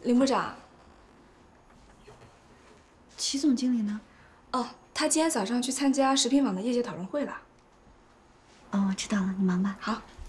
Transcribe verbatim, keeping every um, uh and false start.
林部长。 齐总经理呢？ 哦，他今天早上去参加食品网的业界讨论会了。 哦，我知道了，你忙吧。 好。